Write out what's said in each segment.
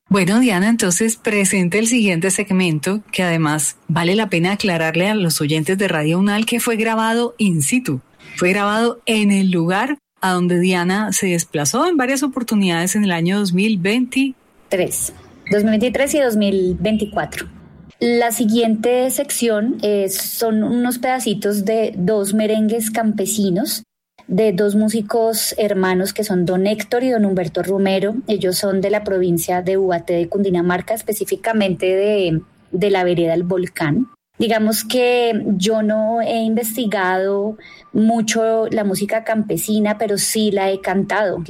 Bueno, Diana, entonces presente el siguiente segmento, que además vale la pena aclararle a los oyentes de Radio UNAL que fue grabado in situ, fue grabado en el lugar a donde Diana se desplazó en varias oportunidades en el año 2023 y 2024. La siguiente sección son unos pedacitos de dos merengues campesinos de dos músicos hermanos que son don Héctor y don Humberto Romero. Ellos son de la provincia de Ubaté de Cundinamarca, específicamente de la vereda El Volcán. Digamos que yo no he investigado mucho la música campesina, pero sí la he cantado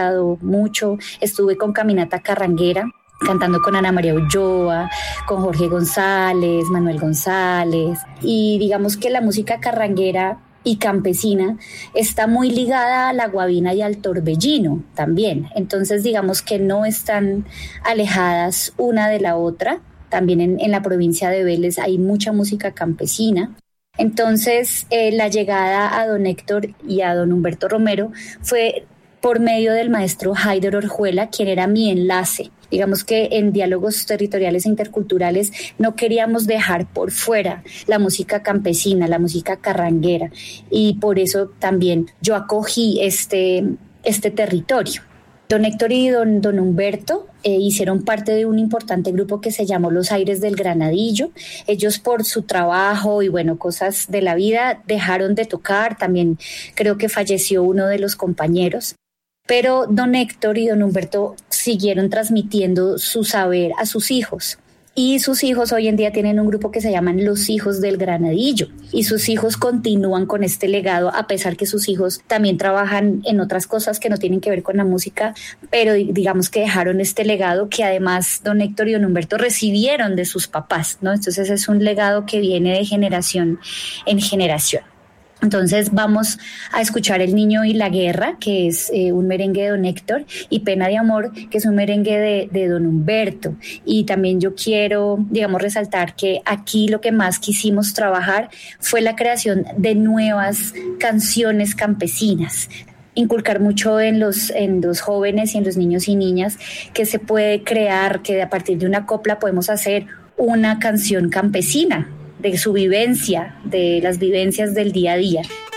mucho. Estuve con Caminata Carranguera, cantando con Ana María Ulloa, con Jorge González, Manuel González, y digamos que la música carranguera y campesina está muy ligada a la guabina y al torbellino también. Entonces digamos que no están alejadas una de la otra. También en la provincia de Vélez hay mucha música campesina. Entonces la llegada a don Héctor y a don Humberto Romero fue por medio del maestro Haider Orjuela, quien era mi enlace. Digamos que en diálogos territoriales e interculturales no queríamos dejar por fuera la música campesina, la música carranguera, y por eso también yo acogí este territorio. Don Héctor y don Humberto hicieron parte de un importante grupo que se llamó Los Aires del Granadillo. Ellos, por su trabajo y cosas de la vida, dejaron de tocar. También creo que falleció uno de los compañeros. Pero don Héctor y don Humberto siguieron transmitiendo su saber a sus hijos. Y sus hijos hoy en día tienen un grupo que se llaman Los Hijos del Granadillo. Y sus hijos continúan con este legado, a pesar que sus hijos también trabajan en otras cosas que no tienen que ver con la música, pero digamos que dejaron este legado que además don Héctor y don Humberto recibieron de sus papás, ¿no? Entonces es un legado que viene de generación en generación. Entonces vamos a escuchar El Niño y la Guerra, que es un merengue de don Héctor, y Pena de Amor, que es un merengue de don Humberto. Y también yo quiero, resaltar que aquí lo que más quisimos trabajar fue la creación de nuevas canciones campesinas. Inculcar mucho en los jóvenes y en los niños y niñas que se puede crear, que a partir de una copla podemos hacer una canción campesina, de su vivencia, de las vivencias del día a día.